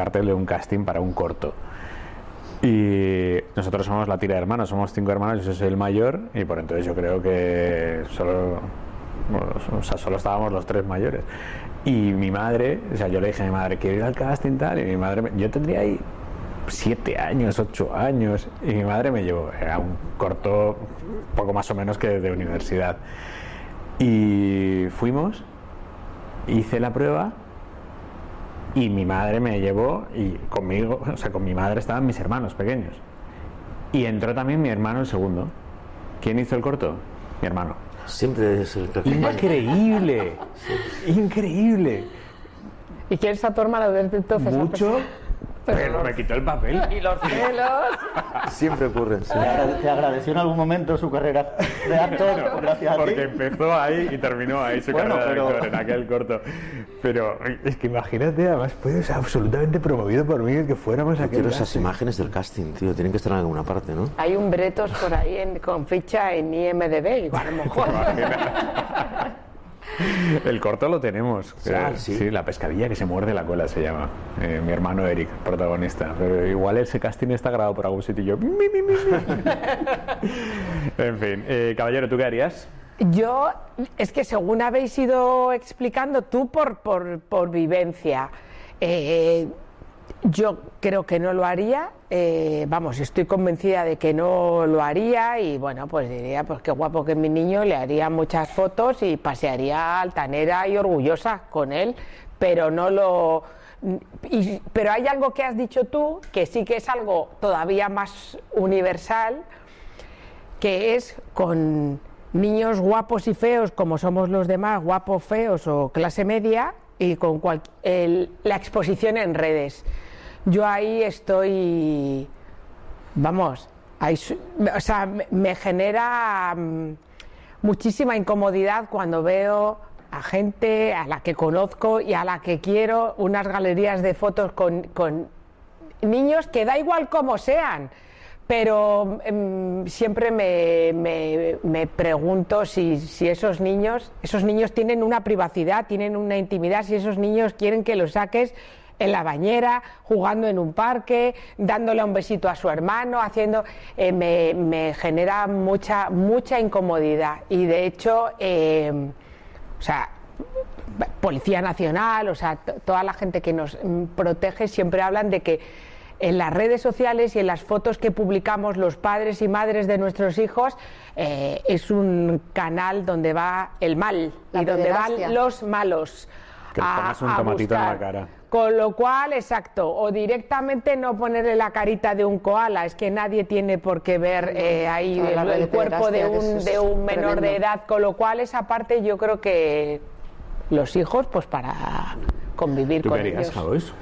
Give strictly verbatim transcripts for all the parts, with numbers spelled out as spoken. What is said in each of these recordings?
cartel de un casting para un corto. Y nosotros somos la tira de hermanos, somos cinco hermanos, yo soy el mayor y por entonces yo creo que solo, bueno, o sea, solo estábamos los tres mayores. Y mi madre, o sea, yo le dije a mi madre, quiero ir al casting tal, y mi madre, me, yo tendría ahí siete años, ocho años, y mi madre me llevó, era un corto poco más o menos que de universidad. Y fuimos, hice la prueba y mi madre me llevó y conmigo, o sea, con mi madre estaban mis hermanos pequeños. Y entró también mi hermano el segundo. ¿Quién hizo el corto? Mi hermano. Siempre es el que Increíble, increíble. ¿Y quién es a tu hermano desde entonces? Mucho, pero me quitó el papel. Y los celos. siempre ocurren. Sí. ¿Te agradeció en algún momento su carrera de actor? Gracias a ti. Porque empezó ahí y terminó ahí su Bueno, carrera pero- de actor en aquel corto. Pero es que imagínate, además fue absolutamente promovido por mí el que fuéramos a Yo aquel quiero esas casting. imágenes del casting, tío. Tienen que estar en alguna parte, ¿no? Hay un Bretos por ahí en, con ficha en I M D B, igual a lo mejor. El corto lo tenemos. Sí, Eh, sí. sí, la pescadilla que se muerde la cola se llama. Eh, mi hermano Eric, protagonista. Pero igual ese casting está grabado por algún sitio y yo. mi, mi, mi, mi. En fin, eh, caballero, ¿tú qué harías? Yo, es que según habéis ido explicando tú por, por, por vivencia, eh, yo creo que no lo haría, eh, vamos, estoy convencida de que no lo haría y bueno, pues diría, pues qué guapo que mi niño, le haría muchas fotos y pasearía altanera y orgullosa con él, pero no lo... Y, pero hay algo que has dicho tú, que sí que es algo todavía más universal, que es con niños guapos y feos como somos los demás, guapos, feos o clase media, y con cual, el, la exposición en redes. Yo ahí estoy, vamos, ahí, o sea, me, me genera um, muchísima incomodidad cuando veo a gente a la que conozco y a la que quiero unas galerías de fotos con, con niños que da igual cómo sean. Pero um, siempre me, me, me pregunto si, si esos niños, esos niños tienen una privacidad, tienen una intimidad, si esos niños quieren que los saques en la bañera, jugando en un parque, dándole un besito a su hermano, haciendo, eh, me, me genera mucha, mucha incomodidad. Y de hecho, eh, o sea, Policía Nacional, o sea, t- toda la gente que nos mm, protege siempre hablan de que en las redes sociales y en las fotos que publicamos los padres y madres de nuestros hijos, eh, es un canal donde va el mal La y donde pederastia. van los malos. Que le pongas un tomatito en la cara. Con lo cual, exacto, o directamente no ponerle la carita de un koala, es que nadie tiene por qué ver eh, ahí Toda la el, red el de cuerpo de pederastia, que un, eso de es un menor de tremendo. edad, con lo cual esa parte yo creo que los hijos, pues para convivir ¿Tú con qué harías, ellos. Javois?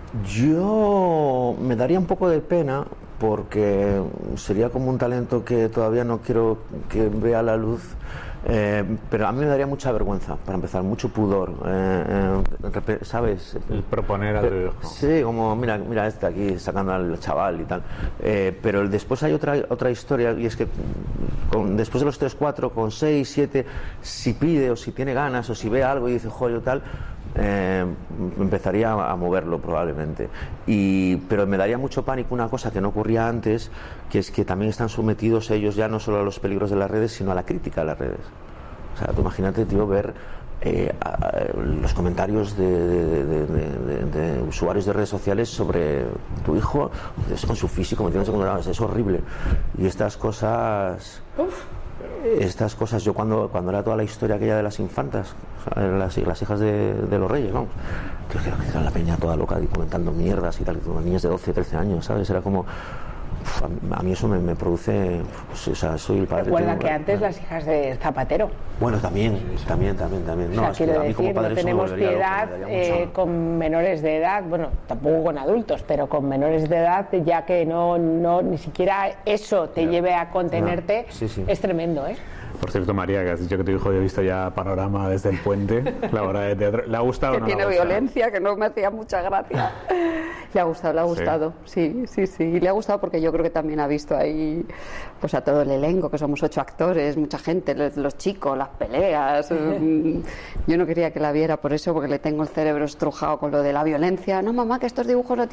Yo me daría un poco de pena porque sería como un talento que todavía no quiero que vea la luz, eh, pero a mí me daría mucha vergüenza, para empezar, mucho pudor, eh, eh, ¿sabes? El proponer a tu hijo. Sí, como mira, mira este aquí sacando al chaval y tal. Eh, pero después hay otra otra historia y es que con, después de los tres, cuatro, con seis, siete, si pide o si tiene ganas o si ve algo y dice joder tal, eh, empezaría a moverlo probablemente. Y, pero me daría mucho pánico una cosa que no ocurría antes, que es que también están sometidos ellos ya no solo a los peligros de las redes, sino a la crítica de las redes. O sea, tú imagínate, tío, ver eh, a, a, los comentarios de, de, de, de, de, de usuarios de redes sociales sobre tu hijo, con su físico, metiéndose con drogas, es horrible. Y estas cosas... Uf. Estas cosas, yo cuando, cuando era toda la historia aquella de las infantas, o sea, las, las hijas de, de los reyes, vamos, que era la peña toda loca y comentando mierdas y tal, con niñas de doce, trece años, ¿sabes? Era como... Uf, a, a mí eso me, me produce... Pues, o sea, soy el padre... Recuerda tengo- que antes las hijas de Zapatero. Bueno, también, también, también, también. O No, sea, es que quiero a mí como decir, no padre eso me tenemos volvería loco, piedad me daría eh, mucho- con menores de edad, bueno, tampoco con adultos, pero con menores de edad, ya que no, no ni siquiera eso te lleve a contenerte, Sí, sí. es tremendo, ¿eh? Por cierto, María, que has dicho que tu hijo había visto ya Panorama desde el puente, la obra de teatro. ¿Le ha gustado o Que no le ha tiene gustado? violencia, que no me hacía mucha gracia. Le ha gustado, le ha Sí. gustado, sí, sí, sí. Y le ha gustado porque yo creo que también ha visto ahí pues a todo el elenco, que somos ocho actores, mucha gente, los, los chicos, las peleas. mm, Yo no quería que la viera por eso, porque le tengo el cerebro estrujado con lo de la violencia. No, mamá, que estos dibujos lo